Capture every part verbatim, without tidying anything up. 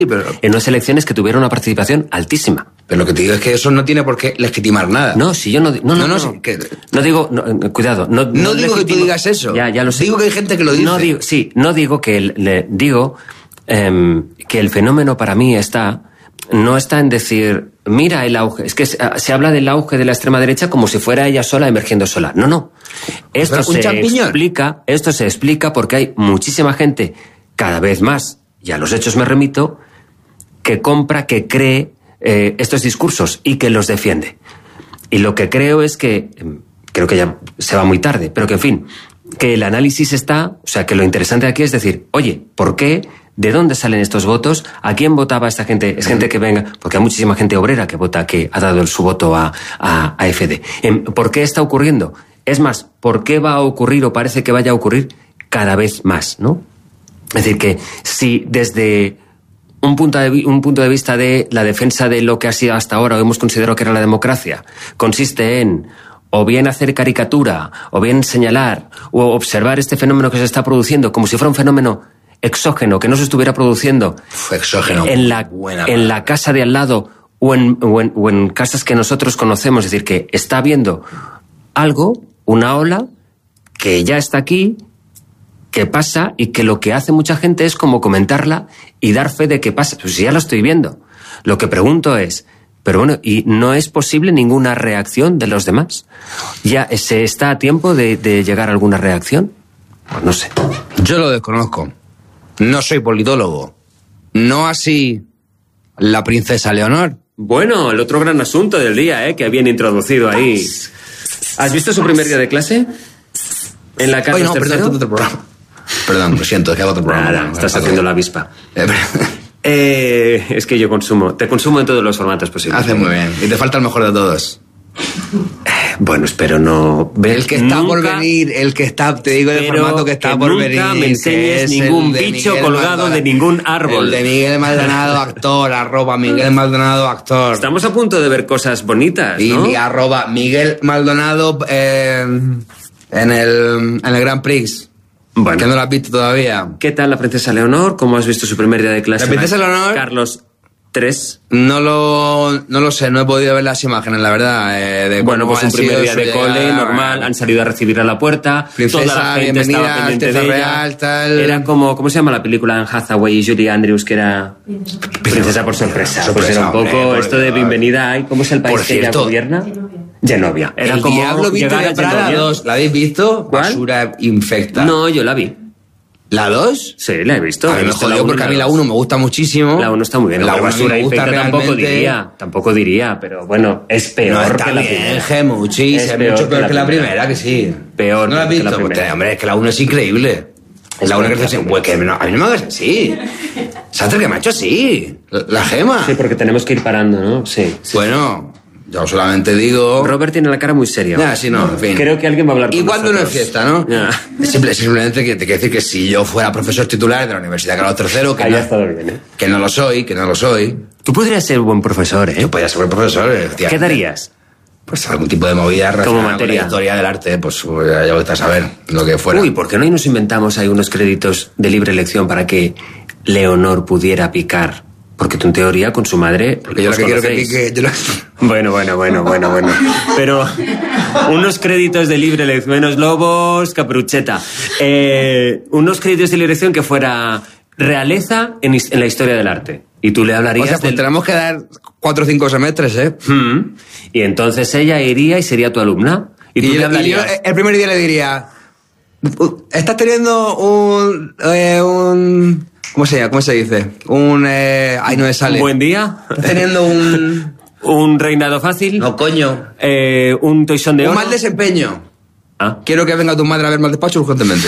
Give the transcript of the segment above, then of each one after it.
pero... en unas elecciones que tuvieron una participación altísima. Pero lo que te digo es que eso no tiene por qué legitimar nada. No, si yo no... No, no, no, no, no, no, que... no digo... No, cuidado. No, no, no digo legitimo... que tú digas eso. Ya, ya lo sé. Digo que hay gente que lo dice. No digo, sí, no digo que... El, le, digo eh, que el fenómeno para mí está... No está en decir, mira el auge. Es que se, se habla del auge de la extrema derecha como si fuera ella sola emergiendo sola. No, no. Esto se explica, esto se explica porque hay muchísima gente, cada vez más, y a los hechos me remito, que compra, que cree eh, estos discursos y que los defiende. Y lo que creo es que, creo que ya se va muy tarde, pero que en fin, que el análisis está, o sea, que lo interesante aquí es decir, oye, ¿por qué? ¿De dónde salen estos votos? ¿A quién votaba esta gente? Es gente que venga, porque hay muchísima gente obrera que vota, que ha dado su voto a, a, a F D. ¿Por qué está ocurriendo? Es más, ¿por qué va a ocurrir o parece que vaya a ocurrir cada vez más, ¿no? Es decir, que si desde un punto de, un punto de vista de la defensa de lo que ha sido hasta ahora o hemos considerado que era la democracia, consiste en o bien hacer caricatura, o bien señalar, o observar este fenómeno que se está produciendo como si fuera un fenómeno exógeno, que no se estuviera produciendo Uf, exógeno, en la, en la casa de al lado o en, o, en, o en casas que nosotros conocemos. Es decir, que está habiendo algo, una ola, que ya está aquí, que pasa y que lo que hace mucha gente es como comentarla y dar fe de que pasa. Pues ya lo estoy viendo. Lo que pregunto es, pero bueno, ¿y no es posible ninguna reacción de los demás? ¿Ya se está a tiempo de, de llegar a alguna reacción? Pues no sé. Yo lo desconozco. No soy politólogo. No así la princesa Leonor. Bueno, el otro gran asunto del día, ¿eh? Que habían introducido ahí. ¿Has visto su primer día de clase? En la Carlos Oye, no, perdón, otro programa. Perdón, lo siento, es que hago otro programa. Nada, estás haciendo la avispa. Eh, es que yo consumo, te consumo en todos los formatos posibles. Hace muy bien. Y te falta el mejor de todos. Bueno, espero no... Ver, el que está nunca, por venir, el que está, te digo el formato que está que por venir. Nunca me enseñes ningún bicho Miguel colgado Maldonado, de ningún árbol. El de Miguel Maldonado, actor, arroba Miguel Maldonado, actor. Estamos a punto de ver cosas bonitas, ¿no? Y arroba Miguel Maldonado eh, en, el, en el Grand Prix. Bueno. Que no lo has visto todavía. ¿Qué tal la princesa Leonor? ¿Cómo has visto su primer día de clase? La princesa Leonor... Carlos tres. No lo, no lo sé, no he podido ver las imágenes, la verdad. Eh, de bueno, pues un primer día de cole, llegada, normal, han salido a recibir a la puerta. Princesa, toda la gente estaba pendiente de ella. Real, tal. Era como, ¿cómo se llama la película en Hathaway y Julie Andrews, que era Princesa por sorpresa? sorpresa pues era un poco hombre, esto de bienvenida ahí. ¿Cómo es el país por que cierto, ella gobierna? Genovia. Era el como Diablo Viste de Prada dos. ¿La habéis visto? ¿Cuál? Basura infecta. No, yo la vi. ¿La dos? Sí, la he visto. A mí me jodió porque a mí la uno me gusta muchísimo. La uno está muy bien. La uno me gusta realmente. Tampoco diría, tampoco diría, pero bueno, es peor no, está que la bien, primera. Gemuchi, es, es peor mucho peor que la, que la primera, que sí. Peor ¿No la has visto? Que la pues, hombre, es que la uno es increíble. Es la uno que dice, pues que no, a mí no me hagas así. Sastre que me ha hecho así. La, la Gema. Sí, porque tenemos que ir parando, ¿no? Sí. sí. Bueno... Yo solamente digo... Robert tiene la cara muy seria. Ya, sí, no, en fin. Creo que alguien va a hablar con ¿Y cuándo no es fiesta, no? Ya. Simple, simplemente que te quiero decir que si yo fuera profesor titular de la Universidad Carlos tercero... Que, no, bien, ¿eh? que no lo soy, que no lo soy... Tú podrías ser buen profesor, ¿eh? Yo podría ser buen profesor, ¿eh? ¿Qué darías? Pues algún tipo de movida relacionada con la historia del arte, pues ya voy a saber lo que fuera. Uy, ¿por qué no nos inventamos ahí unos créditos de libre elección para que Leonor pudiera picar? Porque tú en teoría con su madre... Porque yo lo que quiero que pique... Yo lo... Bueno, bueno, bueno, bueno, bueno. Pero unos créditos de libre elección, menos lobos, caperucheta. Eh, unos créditos de libre elección que fuera realeza en, en la historia del arte. Y tú le hablarías... O sea, pues del... tenemos que dar cuatro o cinco semestres, ¿eh? Mm. Y entonces ella iría y sería tu alumna. Y tú y le yo, hablarías... Y yo el primer día le diría... Estás teniendo un... Eh, un... ¿Cómo se llama? ¿Cómo se dice? Un... Eh... Ay, no me sale. ¿Un buen día? ¿Estás teniendo un... ¿Un reinado fácil? No, coño. Eh, ¿Un toisón de oro? Un mal desempeño. ¿Ah? Quiero que venga tu madre a verme al despacho urgentemente.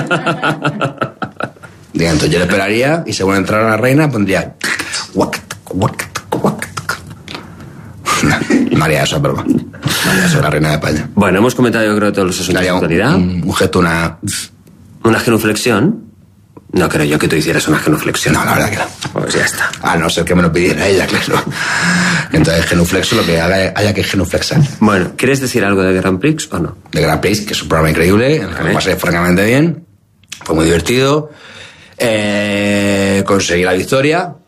Diga, entonces yo le esperaría y según entrara la reina pondría... María eso, pero María eso, la reina de España. Bueno, hemos comentado yo creo todos los asuntos de actualidad. Un, un gesto, una... Una genuflexión. No creo yo que tú hicieras una genuflexión. No, la verdad que no. Pues ya está. A no ser que me lo pidiera ella, claro. Entonces genuflexo lo que haga, haya que genuflexar. Bueno, ¿quieres decir algo de Grand Prix o no? De Grand Prix, que es un programa increíble, en el que me pasé francamente bien. Fue muy divertido. Eh, conseguí la victoria.